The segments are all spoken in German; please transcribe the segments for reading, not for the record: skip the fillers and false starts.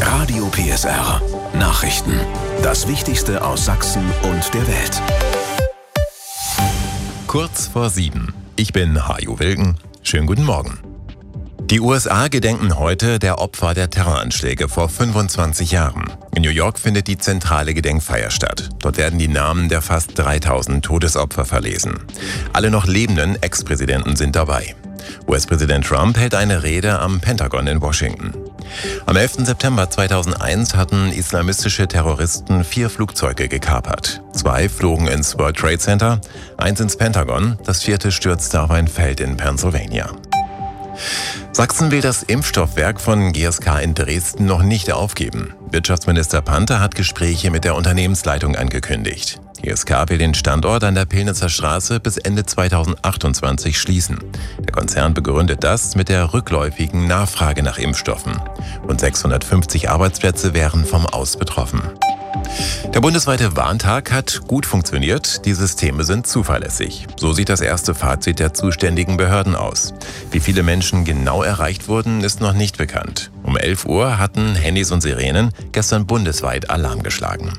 Radio PSR. Nachrichten. Das Wichtigste aus Sachsen und der Welt. Kurz vor 7. Ich bin Hajo Wilken. Schönen guten Morgen. Die USA gedenken heute der Opfer der Terroranschläge vor 25 Jahren. In New York findet die zentrale Gedenkfeier statt. Dort werden die Namen der fast 3000 Todesopfer verlesen. Alle noch lebenden Ex-Präsidenten sind dabei. US-Präsident Trump hält eine Rede am Pentagon in Washington. Am 11. September 2001 hatten islamistische Terroristen 4 Flugzeuge gekapert. 2 flogen ins World Trade Center, 1 ins Pentagon, das 4. stürzte auf ein Feld in Pennsylvania. Sachsen will das Impfstoffwerk von GSK in Dresden noch nicht aufgeben. Wirtschaftsminister Panther hat Gespräche mit der Unternehmensleitung angekündigt. GSK will den Standort an der Pillnitzer Straße bis Ende 2028 schließen. Der Konzern begründet das mit der rückläufigen Nachfrage nach Impfstoffen. Rund 650 Arbeitsplätze wären vom Aus betroffen. Der bundesweite Warntag hat gut funktioniert, die Systeme sind zuverlässig. So sieht das erste Fazit der zuständigen Behörden aus. Wie viele Menschen genau erreicht wurden, ist noch nicht bekannt. Um 11 Uhr hatten Handys und Sirenen gestern bundesweit Alarm geschlagen.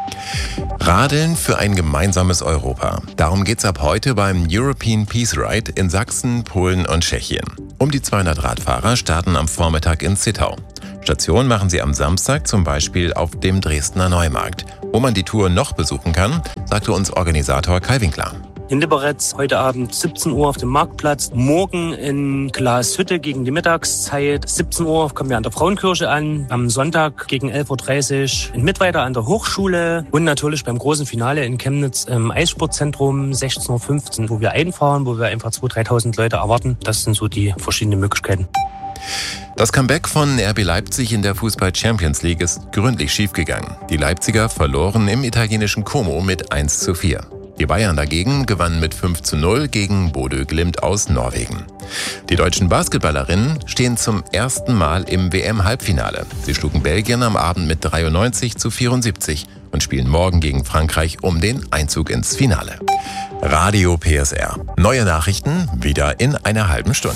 Radeln für ein gemeinsames Europa. Darum geht's ab heute beim European Peace Ride in Sachsen, Polen und Tschechien. Um die 200 Radfahrer starten am Vormittag in Zittau. Station machen sie am Samstag zum Beispiel auf dem Dresdner Neumarkt. Wo man die Tour noch besuchen kann, sagte uns Organisator Kai Winkler. In Liberec heute Abend 17 Uhr auf dem Marktplatz. Morgen in Glashütte gegen die Mittagszeit. 17 Uhr kommen wir an der Frauenkirche an. Am Sonntag gegen 11.30 Uhr in Mittweida an der Hochschule. Und natürlich beim großen Finale in Chemnitz im Eissportzentrum 16.15 Uhr, wo wir einfahren, wo wir einfach 2.000, 3.000 Leute erwarten. Das sind so die verschiedenen Möglichkeiten. Das Comeback von RB Leipzig in der Fußball-Champions League ist gründlich schiefgegangen. Die Leipziger verloren im italienischen Como mit 1:4. Die Bayern dagegen gewannen mit 5:0 gegen Bodø Glimt aus Norwegen. Die deutschen Basketballerinnen stehen zum ersten Mal im WM-Halbfinale. Sie schlugen Belgien am Abend mit 93:74 und spielen morgen gegen Frankreich um den Einzug ins Finale. Radio PSR. Neue Nachrichten wieder in einer halben Stunde.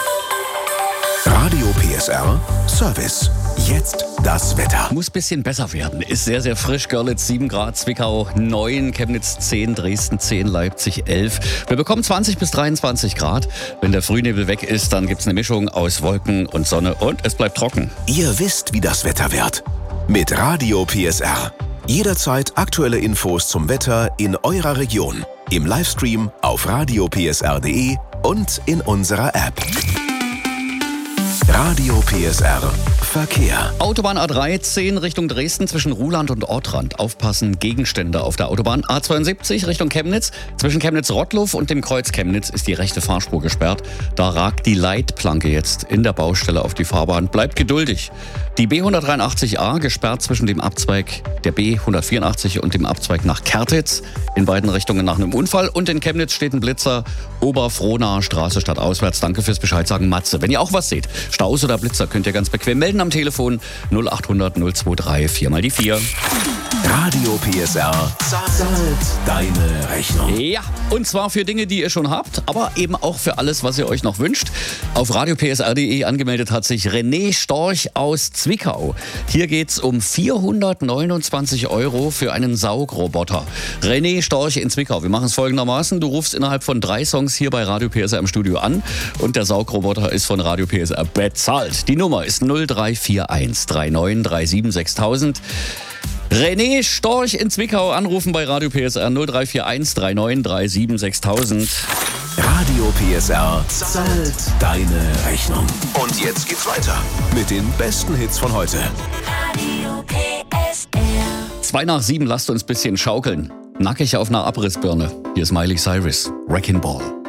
Radio PSR Service. Jetzt das Wetter. Muss ein bisschen besser werden. Ist sehr, sehr frisch. Görlitz 7 Grad, Zwickau 9, Chemnitz 10, Dresden 10, Leipzig 11. Wir bekommen 20 bis 23 Grad. Wenn der Frühnebel weg ist, dann gibt es eine Mischung aus Wolken und Sonne und es bleibt trocken. Ihr wisst, wie das Wetter wird. Mit Radio PSR. Jederzeit aktuelle Infos zum Wetter in eurer Region. Im Livestream auf radiopsr.de und in unserer App. Radio PSR Verkehr. Autobahn A3 10 Richtung Dresden zwischen Ruhland und Ortrand. Aufpassen, Gegenstände auf der Autobahn. A72 Richtung Chemnitz. Zwischen Chemnitz-Rottluff und dem Kreuz Chemnitz ist die rechte Fahrspur gesperrt. Da ragt die Leitplanke jetzt in der Baustelle auf die Fahrbahn. Bleibt geduldig. Die B183a gesperrt zwischen dem Abzweig der B184 und dem Abzweig nach Kertitz. In beiden Richtungen nach einem Unfall. Und in Chemnitz steht ein Blitzer. Oberfrohnaher Straße stadtauswärts. Danke fürs Bescheid sagen, Matze. Wenn ihr auch was seht, Staus oder Blitzer, könnt ihr ganz bequem melden am Telefon 0800 023 4 mal die 4. Radio PSR zahlt deine Rechnung. Ja, und zwar für Dinge, die ihr schon habt, aber eben auch für alles, was ihr euch noch wünscht. Auf radiopsr.de angemeldet hat sich René Storch aus Zwickau. Hier geht's um 429 € für einen Saugroboter. René Storch in Zwickau. Wir machen es folgendermaßen. Du rufst innerhalb von 3 Songs hier bei Radio PSR im Studio an und der Saugroboter ist von Radio PSR bezahlt. Die Nummer ist 0341 3937 6000. René Storch in Zwickau anrufen bei Radio PSR 0341 3937 6000. Radio PSR zahlt deine Rechnung. Und jetzt geht's weiter mit den besten Hits von heute. Radio PSR. 2 nach 7, lasst uns ein bisschen schaukeln. Nackig auf einer Abrissbirne. Hier ist Miley Cyrus, Wrecking Ball.